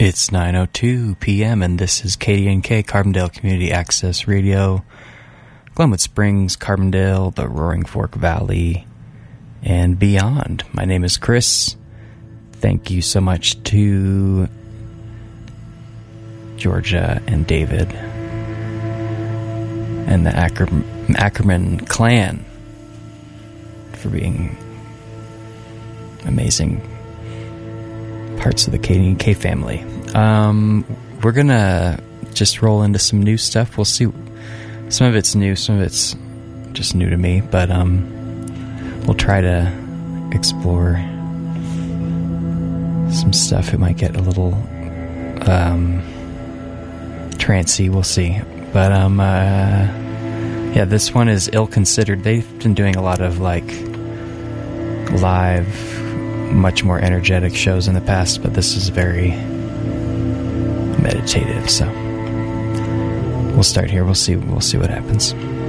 It's 9:02 p.m. and this is KDNK, Carbondale Community Access Radio, Glenwood Springs, Carbondale, the Roaring Fork Valley, and beyond. My name is Chris. Thank you so much to Georgia and David and the Ackerman clan for being amazing parts of the KDNK family. We're gonna just roll into some new stuff. We'll see. Some of it's new, some of it's just new to me, but we'll try to explore some stuff. It might get a little trancy, we'll see. But yeah, this one is Ill Considered. They've been doing a lot of like live, much more energetic shows in the past, but this is very meditative, so we'll start here. We'll see what happens.